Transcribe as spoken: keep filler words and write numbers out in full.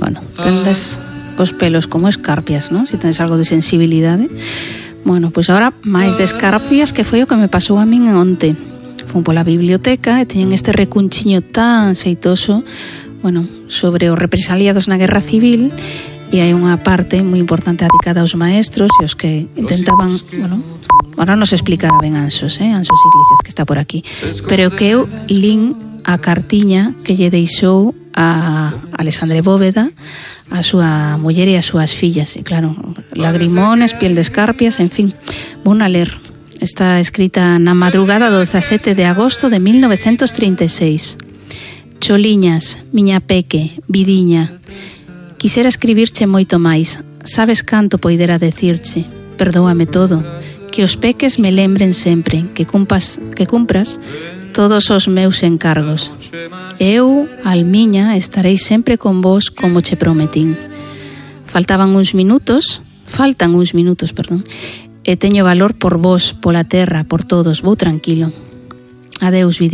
bueno, tendes os pelos como escarpias, non? Se tendes algo de sensibilidade. Bueno, pois agora máis de escarpias, que foi o que me pasou a min onte. Fun pola biblioteca e teñen este recunchiño tan xeitoso, bueno, sobre os represaliados na Guerra Civil, e hai unha parte moi importante dedicada aos maestros e os que intentaban, bueno, ahora nos explicará ben Anxos, eh? Anxos Iglesias, que está por aquí, pero que eu lín a cartiña que lle deixou a Alexandre Bóveda a súa muller e as súas fillas, e claro, lagrimones, piel de escarpias, en fin, vou a ler. Está escrita na madrugada do dezasete de agosto de mil novecentos trinta e seis. Choliñas, miña peque, vidiña, quisera escribirche moito máis, sabes canto poidera decirche, perdóame todo, que os peques me lembren sempre, que cumpas, que cumpras todos os meus encargos. Eu, Almiña, estarei sempre con vos como che prometín. Faltaban uns minutos, faltan uns minutos, perdón, e teño valor por vos, pola terra, por todos, vou tranquilo. Adeus, vida.